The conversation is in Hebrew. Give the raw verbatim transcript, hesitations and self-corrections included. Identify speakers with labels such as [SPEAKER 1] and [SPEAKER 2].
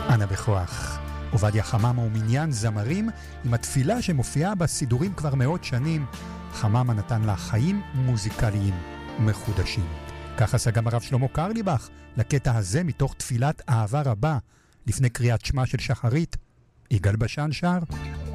[SPEAKER 1] אנה בכוח. עובדיה חממה ומניין זמרים עם התפילה שמופיעה בסידורים כבר מאות שנים. חממה נתן לה חיים מוזיקליים מחודשים. כך עשה גם הרב שלמה קרליבך לקטע הזה מתוך תפילת אהבה רבה לפני קריאת שמה של שחרית. יגאל בשן שר